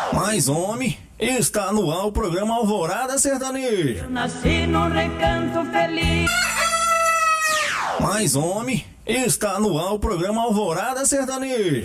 Mais homem, está no ar o programa Alvorada Sertaneja. Eu nasci num recanto feliz. Mais homem, está no ar o programa Alvorada Sertaneja.